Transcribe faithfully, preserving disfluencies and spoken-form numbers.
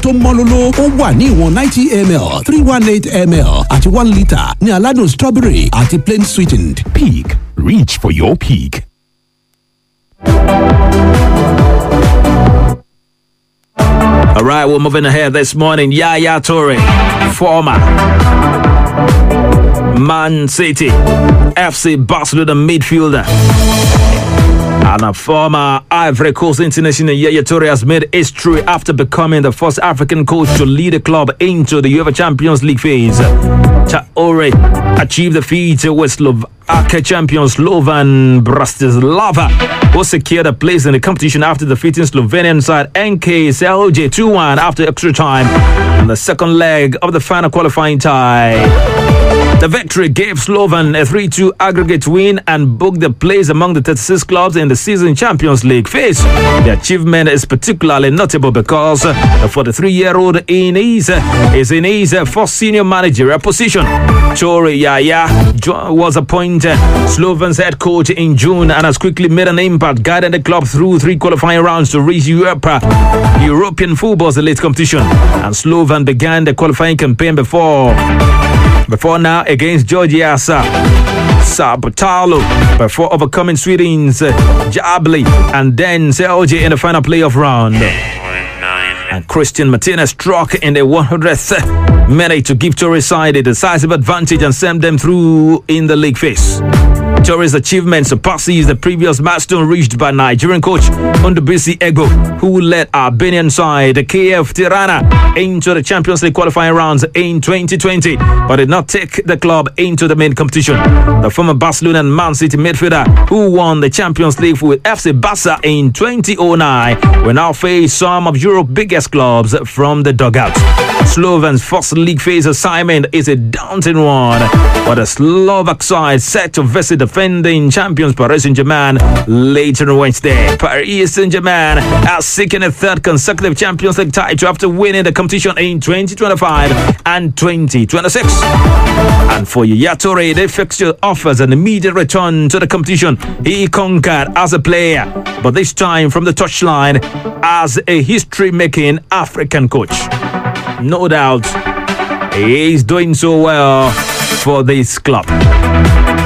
tó mọ́lóló ó wà ní ìwọ̀n ninety milliliters three hundred eighteen milliliters àti one litre ní aládùn strawberry àti plain sweetened. Peak. Reach for your peak. All right, we're moving ahead this morning. Yaya Toure, former Man City, F C Barcelona midfielder, and a former Ivory Coast international. Yaya Toure has made history after becoming the first African coach to lead a club into the UEFA Champions League phase. Toure achieved the feat with Slovakia champions Slovan Bratislava, who secured a place in the competition after defeating Slovenian side N K Celje two one after extra time in the second leg of the final qualifying tie. The victory gave Slovan a three two aggregate win and booked the place among the thirty-six clubs in the season Champions League phase. The achievement is particularly notable because the forty-three-year-old in his, is in his first senior managerial position. Toure Yaya was appointed Sloven's head coach in June and has quickly made an impact, guiding the club through three qualifying rounds to reach Europa, European football's elite competition. And Slovan began the qualifying campaign before Before now against Georgia's uh, Sabotalo, before overcoming Sweden's uh, Jabli and then Celje in the final playoff round. And Christian Martinez struck in the one hundredth minute to give Toure's side a decisive advantage and send them through in the league phase. Toure's achievement surpasses the previous milestone reached by Nigerian coach Ndubisi Ego, who led Albanian side K F Tirana into the Champions League qualifying rounds in twenty twenty, but did not take the club into the main competition. The former Barcelona and Man City midfielder, who won the Champions League with F C Barca in twenty oh nine, will now face some of Europe's biggest clubs from the dugout. Sloven's first league phase assignment is a daunting one, but the Slovak side set to visit defending champions Paris Saint-Germain later on Wednesday. Paris Saint-Germain are seeking a third consecutive Champions League title after winning the competition in twenty twenty-five and twenty twenty-six. And for Yaya Toure, the fixture offers an immediate return to the competition he conquered as a player, but this time from the touchline as a history-making African coach. No doubt, he's doing so well for this club.